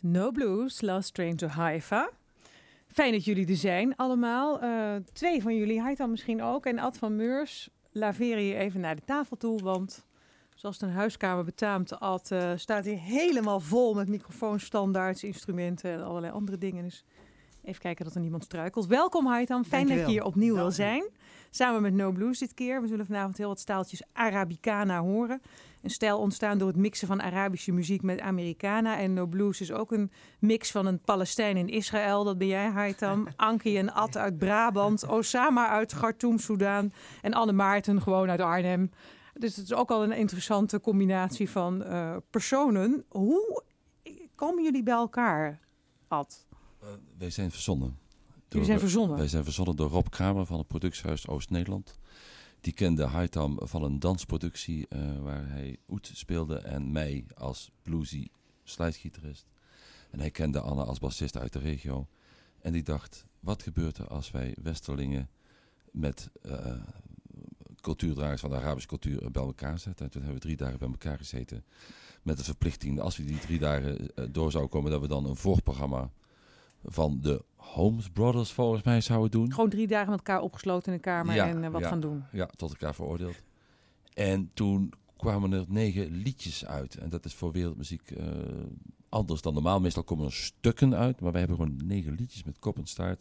No Blues, Last Train to Haifa. Fijn dat jullie er zijn allemaal. 2 van jullie, Haitham misschien ook. En Ad van Meurs, laveren hier even naar de tafel toe. Want zoals het een huiskamer betaamt, Ad, staat hier helemaal vol met microfoons, standaards, instrumenten en allerlei andere dingen. Dus even kijken dat er niemand struikelt. Welkom Haitham, fijn dat je hier opnieuw wil zijn. Samen met No Blues dit keer. We zullen vanavond heel wat staaltjes Arabicana horen. Een stijl ontstaan door het mixen van Arabische muziek met Americana. En No Blues is ook een mix van een Palestijn in Israël. Dat ben jij, Haitham. Ankie en Ad uit Brabant. Osama uit Khartoum, Soudaan. En Anne Maarten gewoon uit Arnhem. Dus het is ook al een interessante combinatie van personen. Hoe komen jullie bij elkaar, Ad? Wij zijn verzonnen. Jullie zijn verzonnen? Wij zijn verzonnen door Rob Kramer van het productiehuis Oost-Nederland. Die kende Haitham van een dansproductie waar hij oud speelde en mij als bluesy slidegitarist. En hij kende Anne als bassist uit de regio. En die dacht, wat gebeurt er als wij Westerlingen met cultuurdragers van de Arabische cultuur bij elkaar zetten? En toen hebben we 3 dagen bij elkaar gezeten met de verplichting, als we die 3 dagen door zouden komen, dat we dan een voorprogramma van de Holmes Brothers volgens mij zouden doen. Gewoon 3 dagen met elkaar opgesloten in de kamer en wat gaan doen. Ja, tot elkaar veroordeeld. En toen kwamen er 9 liedjes uit. En dat is voor wereldmuziek anders dan normaal. Meestal komen er stukken uit, maar wij hebben gewoon 9 liedjes met kop en staart.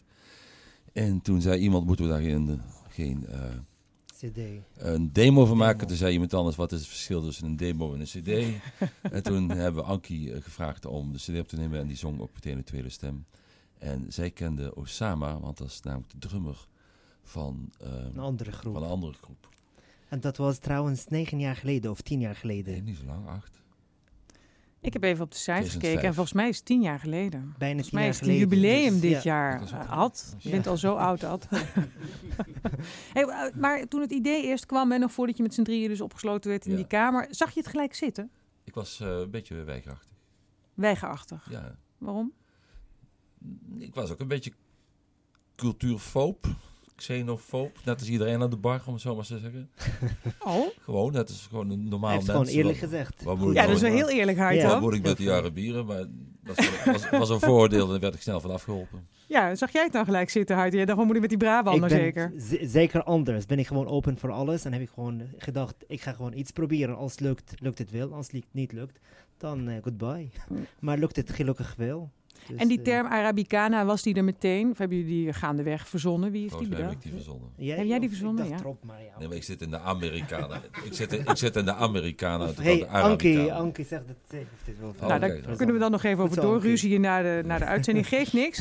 En toen zei iemand, moeten we daar geen CD. Een demo van maken. Toen zei iemand anders, wat is het verschil tussen een demo en een cd? En toen hebben we Ankie gevraagd om de cd op te nemen en die zong ook meteen een tweede stem. En zij kende Osama, want dat is namelijk de drummer van een andere groep. En dat was trouwens 9 jaar geleden of 10 jaar geleden. Nee, niet zo lang, 8. Ik heb even op de cijfers gekeken en volgens mij is het 10 jaar geleden. Bijna 10 volgens mij jaar is het geleden. een jubileum dit Ja. jaar. Ad, je bent al zo oud, Ad. Hey, maar toen het idee eerst kwam, en nog voordat je met z'n drieën dus opgesloten werd in die kamer, zag je het gelijk zitten? Ik was een beetje weigerachtig. Weigerachtig? Ja. Waarom? Ik was ook een beetje cultuurfoob, xenofoob. Net als iedereen aan de bar, om het zo maar te zeggen. Oh? Gewoon, dat is gewoon een normaal mens. Hij heeft gewoon eerlijk gezegd. Ja, dat is wel heel eerlijk, Haitham. Wat moet ik met die Arabieren? Maar dat was een vooroordeel en daar werd ik snel van afgeholpen. Ja, zag jij het dan gelijk zitten, Haitham? Jij dacht, wat moet ik met die Brabander zeker? Zeker anders. Ben ik gewoon open voor alles. En heb ik gewoon gedacht, ik ga gewoon iets proberen. Als het lukt het wel. Als het niet lukt, dan goodbye. Maar lukt het gelukkig wel. Dus, en die term Arabicana, was die er meteen? Of hebben jullie die gaandeweg verzonnen? Wie heeft die bedacht? Heb ik die verzonnen. Heb jij die verzonnen? Ik dacht erop, maar ja. Nee, maar ik zit in de Americana. ik zit in de Americana. Hey, Ankie zegt het. Heeft het wel nou, daar kunnen we dan nog even over doorruzien naar de uitzending. Geeft niks.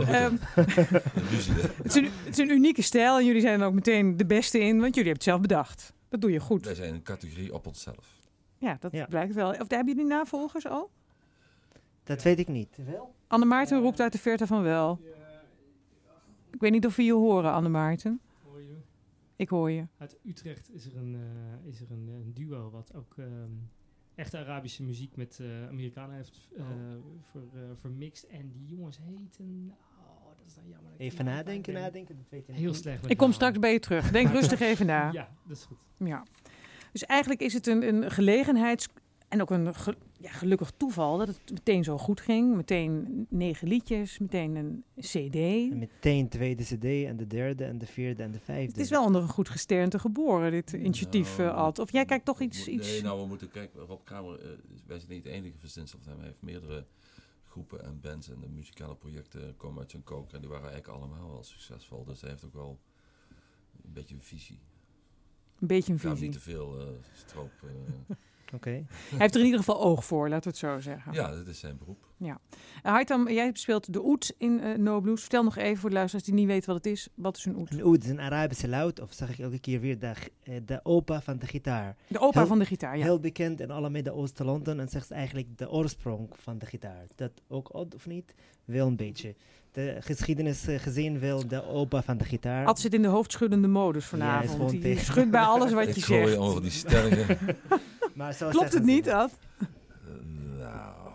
Het is een unieke stijl en jullie zijn er ook meteen de beste in, want jullie hebben het zelf bedacht. Dat doe je goed. Wij zijn een categorie op onszelf. Ja, dat blijkt wel. Of hebben jullie navolgers al? Dat weet ik niet. Wel? Anne Maarten roept uit de verte van wel. Ik weet niet of we je horen, Anne Maarten. Hoor je? Ik hoor je. Uit Utrecht is er een duo wat ook echte Arabische muziek met Amerikanen heeft vermixt. En die jongens heten... Oh, dat is dan jammer. Even nadenken. Dat weet je heel niet. slecht. Ik kom straks bij je terug. Denk rustig even na. Ja, dat is goed. Ja. Dus eigenlijk is het een gelegenheids... En ook een gelukkig toeval dat het meteen zo goed ging. Meteen 9 liedjes, meteen een cd. En meteen tweede cd en de derde en de vierde en de vijfde. Het is wel onder een goed gesternte geboren, dit initiatief, Ad. Of jij kijkt toch iets... Nee, we moeten kijken. Rob Kramer, wij zijn niet de enige verzinsel van hem. Hij heeft meerdere groepen en bands en de muzikale projecten komen uit zijn koker. En die waren eigenlijk allemaal wel succesvol. Dus hij heeft ook wel een beetje een visie. Een beetje een visie. Niet te veel stroop... Okay. Hij heeft er in ieder geval oog voor, laten we het zo zeggen. Ja, dat is zijn beroep. Ja. Haitham, jij speelt de oud in No Blues. Vertel nog even voor de luisteraars die niet weten wat het is. Wat is een oud? Een oud is een Arabische luid, of zeg ik elke keer weer, de opa van de gitaar. De opa van de gitaar, ja. Heel bekend in alle Midden-Oosten landen en zegt eigenlijk de oorsprong van de gitaar. Dat ook oud of niet? Wel een beetje. De geschiedenis gezien wel de opa van de gitaar. Ad zit in de hoofdschuddende modus vanavond. Ja, die schudt bij alles wat je zegt. Ik gooi over die stellingen. Maar klopt het niet, Ad? Nou,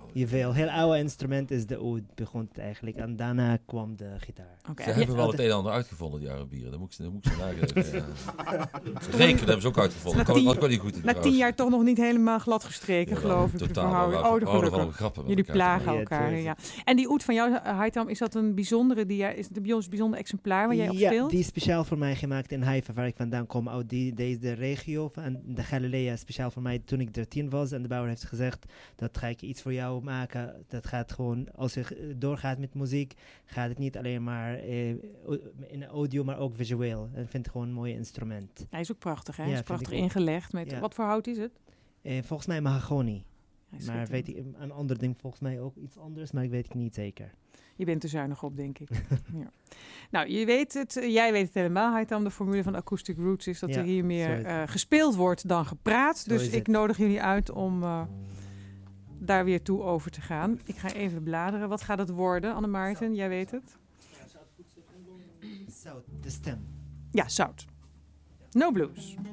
Jawel, heel oude instrument is de oud, begon het eigenlijk. En daarna kwam de gitaar. Oké. Ze hebben wel het een en ander uitgevonden, die Arabieren. Dat moet ik ze nageven. Ja. Rekenen hebben ze ook uitgevonden. Na Dat kan niet goed in. Na 10 jaar toch nog niet helemaal glad gestreken, geloof ik. de verhouding. Oh, gelukkig. wel grappen met Jullie elkaar te plagen maken. elkaar, ja. En die oud van jou, Haitham, is dat een bijzondere, is het een bijzonder exemplaar waar jij op Ja, speelt? die is speciaal voor mij gemaakt in Haifa, waar ik vandaan kom. Uit deze regio van de Galilea, speciaal voor mij toen ik 13 was. En de bouwer heeft gezegd, dat ga ik iets voor jou maken. Dat gaat gewoon, als je doorgaat met muziek, gaat het niet alleen maar in audio, maar ook visueel. En ik vind het gewoon een mooi instrument. Hij is ook prachtig, hè? Ja, Hij is vind ik prachtig ook. ingelegd. Met, Ja. Wat voor hout is het? Volgens mij mahogany. Hij is Maar schitterend. weet ik, een ander ding volgens mij ook iets anders, maar ik weet het niet zeker. Je bent er zuinig op, denk ik. Ja. Nou, jij weet het helemaal, Haitham. De formule van Acoustic Roots is dat Ja, er hier zo meer is het. gespeeld wordt dan gepraat. Zo Dus is ik het. nodig jullie uit om daar weer toe over te gaan. Ik ga even bladeren. Wat gaat het worden, Anne-Maarten? Jij weet het? Zout, de stem. Ja, zout. No blues.